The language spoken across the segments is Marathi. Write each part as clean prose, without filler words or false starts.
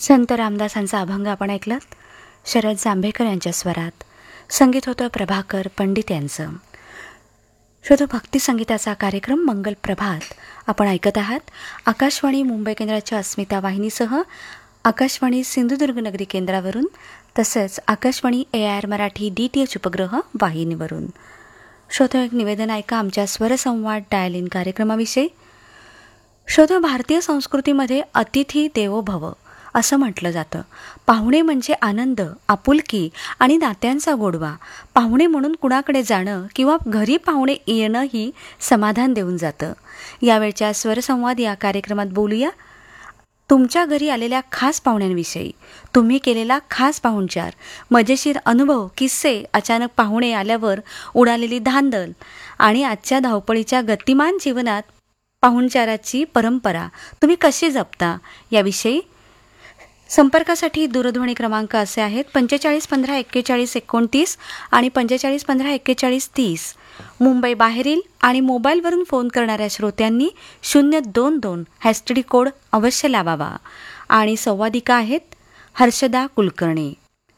संत रामदासांचा अभंग आपण ऐकलात. शरद जांभेकर यांच्या स्वरात. संगीत होतं प्रभाकर पंडित यांचं. श्रोतो, भक्ती संगीताचा कार्यक्रम मंगल प्रभात आपण ऐकत आहात. आकाशवाणी मुंबई केंद्राच्या अस्मिता वाहिनीसह आकाशवाणी सिंधुदुर्ग नगरी केंद्रावरून, तसंच आकाशवाणी AIR मराठी DTH उपग्रह वाहिनीवरून. श्रोतो, एक निवेदन ऐका आमच्या स्वरसंवाद डायल इन कार्यक्रमाविषयी. श्रोतो, भारतीय संस्कृतीमध्ये अतिथी देवो भव असं म्हटलं जातं. पाहुणे म्हणजे आनंद, आपुलकी आणि नात्यांचा गोडवा. पाहुणे म्हणून कुणाकडे जाणं किंवा घरी पाहुणे येणंही समाधान देऊन जातं. यावेळच्या स्वरसंवाद या कार्यक्रमात बोलूया तुमच्या घरी आलेल्या खास पाहुण्यांविषयी. तुम्ही केलेला खास पाहुणचार, मजेशीर अनुभव, किस्से, अचानक पाहुणे आल्यावर उडालेली धांदल आणि आजच्या धावपळीच्या गतिमान जीवनात पाहुणचाराची परंपरा तुम्ही कशी जपता याविषयी. संपर्कासाठी दूरध्वनी क्रमांक असे आहेत 45 15 41 29 आणि 45 15 41 30. मुंबई बाहेरील आणि मोबाईलवरून फोन करणाऱ्या श्रोत्यांनी 022 # कोड अवश्य लावावा. आणि संवादिका आहेत हर्षदा कुलकर्णी.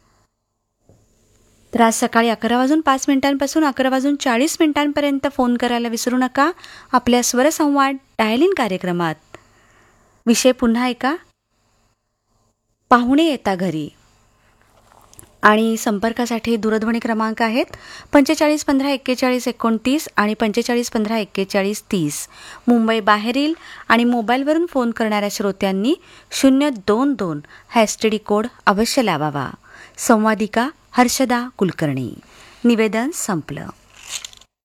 तर आज सकाळी 11:05 पासून 11:40 फोन करायला विसरू नका आपल्या स्वरसंवाद डायल इन कार्यक्रमात. विषय पुन्हा ऐका, पाहुणे येता घरी. आणि संपर्कासाठी दूरध्वनी क्रमांक आहेत 45 15 41 29 आणि 45 15 41 30. मुंबई बाहेरील आणि मोबाईलवरून फोन करणाऱ्या श्रोत्यांनी 022 # कोड अवश्य लावावा. संवादिका हर्षदा कुलकर्णी. निवेदन संपलं.